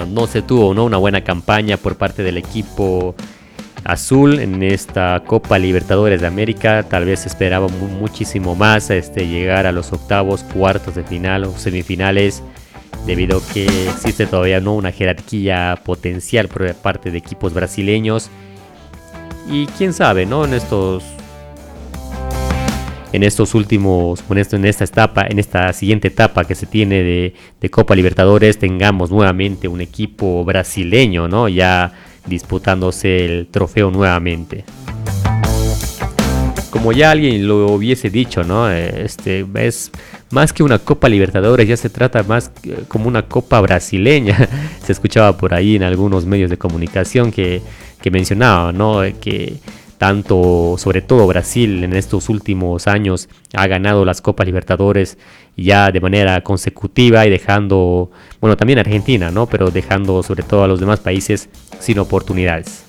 bueno, no se tuvo, ¿no?, una buena campaña por parte del equipo azul en esta Copa Libertadores de América. Tal vez esperaba muchísimo más llegar a los octavos, cuartos de final o semifinales, debido a que existe todavía, ¿no?, una jerarquía potencial por parte de equipos brasileños. Y quién sabe, ¿no?, en esta siguiente etapa que se tiene de Copa Libertadores, tengamos nuevamente un equipo brasileño, ¿no?, ya disputándose el trofeo nuevamente. Como ya alguien lo hubiese dicho, ¿no?, es más que una Copa Libertadores, ya se trata más como una Copa brasileña. Se escuchaba por ahí en algunos medios de comunicación que mencionaba, ¿no?, que tanto, sobre todo Brasil en estos últimos años ha ganado las Copas Libertadores ya de manera consecutiva y dejando, bueno, también Argentina, ¿no?, pero dejando sobre todo a los demás países sin oportunidades.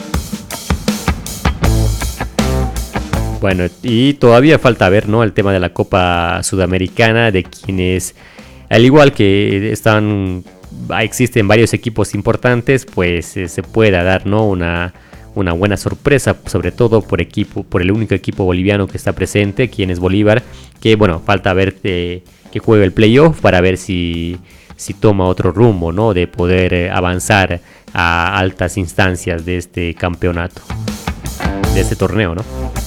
Bueno, y todavía falta ver, ¿no?, el tema de la Copa Sudamericana, de quienes, al igual que existen varios equipos importantes, pues se pueda dar, ¿no?, una buena sorpresa, sobre todo por el único equipo boliviano que está presente, quien es Bolívar, que bueno, falta ver que juegue el playoff para ver si toma otro rumbo, ¿no?, de poder avanzar a altas instancias de este campeonato, de este torneo, ¿no?